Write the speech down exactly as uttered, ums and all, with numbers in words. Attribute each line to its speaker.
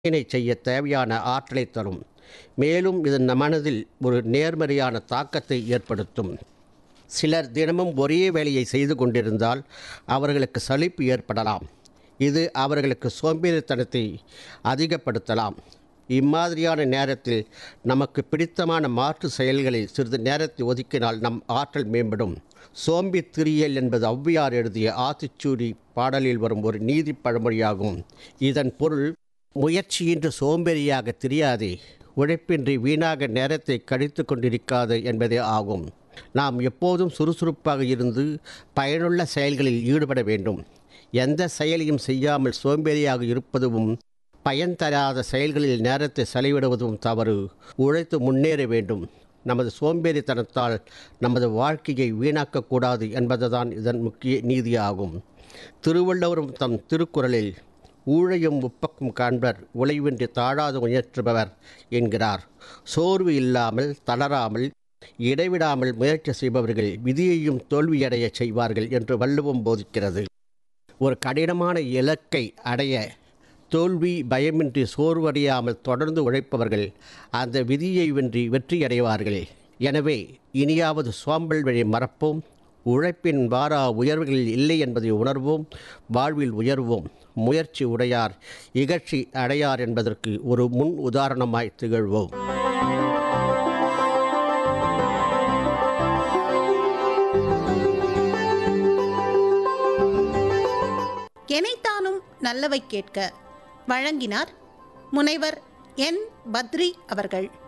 Speaker 1: பணியினை செய்ய தேவையான ஆற்றலை தரும். மேலும் இது நம் மனதில் ஒரு நேர்மறையான தாக்கத்தை ஏற்படுத்தும். சிலர் தினமும் ஒரே வேலையை செய்து கொண்டிருந்தால் அவர்களுக்கு சலிப்பு ஏற்படலாம். இது அவர்களுக்கு சோம்பேறித்தனத்தை அதிகப்படுத்தலாம். இம்மாதிரியான நேரத்தில் நமக்கு பிடித்தமான மாற்று செயல்களை சிறிது நேரத்தை ஒதுக்கினால் நம் ஆற்றல் மேம்படும். சோம்பி திரியல் என்பது ஔவையார் எழுதிய ஆத்திச்சூடி பாடலில் வரும் ஒரு நீதி பழமொழியாகும். இதன் பொருள், முயற்சியின்றி சோம்பேறியாக திரியாதே, உழைப்பின்றி வீணாக நேரத்தை கழித்து கொண்டிருக்காது என்பதே ஆகும். நாம் எப்போதும் சுறுசுறுப்பாக இருந்து பயனுள்ள செயல்களில் ஈடுபட வேண்டும். எந்த செயலையும் செய்யாமல் சோம்பேறியாக இருப்பதும், பயன் தராத செயல்களில் நேரத்தை செலவிடுவதும் தவறு. உழைத்து முன்னேற வேண்டும். நமது சோம்பேறித்தனத்தால் நமது வாழ்க்கையை வீணாக்கக்கூடாது என்பதுதான் இதன் முக்கிய நீதியாகும். திருவள்ளுவரும் தம் திருக்குறளில் ஊழையும் உப்பக்கும் காண்பர் உழைவின்றி தாழாது முயற்றுபவர் என்கிறார். சோர்வு இல்லாமல் தளராமல் இடைவிடாமல் முயற்சி செய்பவர்கள் விதியையும் தோல்வியடைய செய்வார்கள் என்று வள்ளுவம் போதிக்கிறது. ஒரு கடினமான இலக்கை அடைய தோல்வி பயமின்றி சோர்வடையாமல் தொடர்ந்து உழைப்பவர்கள் அந்த விதியை வென்றி வெற்றியடைவார்கள். எனவே இனியாவது சோம்பல் வழி மறப்போம். உழைப்பின் வாரா உயர்வுகளில் இல்லை என்பதை உணர்வோம். வாழ்வில் உயர்வோம். முயற்சி உடையார் இகழ்ச்சி அடையார் என்பதற்கு ஒரு முன் உதாரணமாய் திகழ்வோம்.
Speaker 2: எனைத்தானும் நல்லவை கேட்க வழங்கினார் முனைவர் என் பத்ரி அவர்கள்.